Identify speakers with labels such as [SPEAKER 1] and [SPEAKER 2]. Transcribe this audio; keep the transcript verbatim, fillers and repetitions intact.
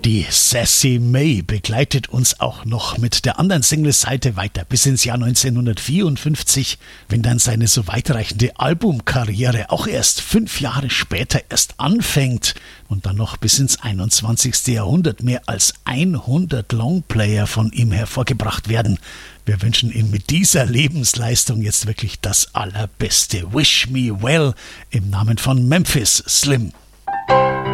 [SPEAKER 1] Die Sassy May begleitet uns auch noch mit der anderen Single-Seite weiter bis ins Jahr neunzehnhundertvierundfünfzig, wenn dann seine so weitreichende Albumkarriere auch erst fünf Jahre später erst anfängt und dann noch bis ins einundzwanzigste Jahrhundert mehr als hundert Longplayer von ihm hervorgebracht werden. Wir wünschen ihm mit dieser Lebensleistung jetzt wirklich das Allerbeste. Wish Me Well im Namen von Memphis Slim.